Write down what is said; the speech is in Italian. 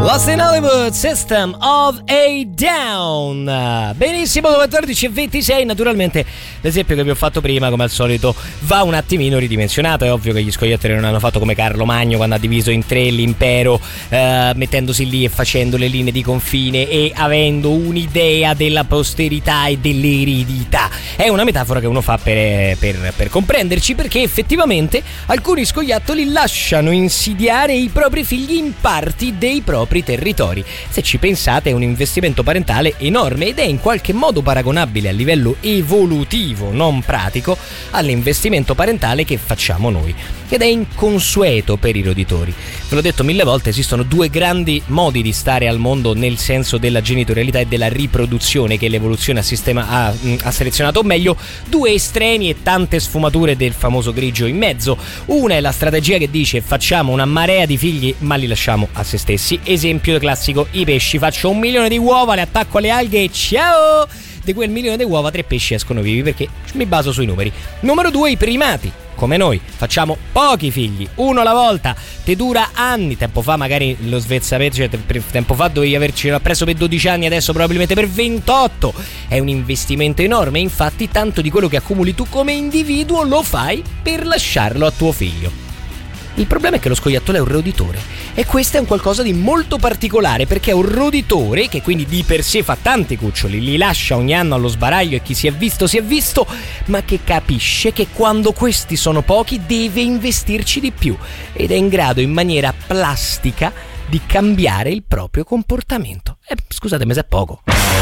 Lost in Hollywood, System of a Down. Benissimo, 14:26. Naturalmente l'esempio che vi ho fatto prima, come al solito, va un attimino ridimensionato. È ovvio che gli scoiattoli non hanno fatto come Carlo Magno quando ha diviso in tre l'impero, mettendosi lì e facendo le linee di confine e avendo un'idea della posterità e dell'eredità. È una metafora che uno fa per comprenderci, perché effettivamente alcuni scoiattoli lasciano insidiare i propri figli in parti dei propri territori. Se ci pensate, è un investimento parentale enorme ed è in qualche modo paragonabile a livello evolutivo, non pratico, all'investimento parentale che facciamo noi, ed è inconsueto per i roditori. Ve l'ho detto 1000 volte, esistono due grandi modi di stare al mondo nel senso della genitorialità e della riproduzione che l'evoluzione ha selezionato, o meglio, due estremi e tante sfumature del famoso grigio in mezzo. Una è la strategia che dice: facciamo una marea di figli ma li lasciamo a se stessi. Esempio classico: i pesci. Faccio 1 milione di uova, le attacco alle alghe e ciao! Di quel 1 milione di uova 3 pesci escono vivi, perché mi baso sui numeri. Numero 2, i primati. Come noi, facciamo pochi figli, uno alla volta, te dura anni. Tempo fa magari lo svezzamento, cioè tempo fa dovevi averci preso per 12 anni, adesso probabilmente per 28. È un investimento enorme, infatti tanto di quello che accumuli tu come individuo lo fai per lasciarlo a tuo figlio. Il problema è che lo scoiattolo è un roditore, e questo è un qualcosa di molto particolare, perché è un roditore che quindi di per sé fa tanti cuccioli, li lascia ogni anno allo sbaraglio e chi si è visto, ma che capisce che quando questi sono pochi deve investirci di più ed è in grado in maniera plastica di cambiare il proprio comportamento. Scusatemi se è poco.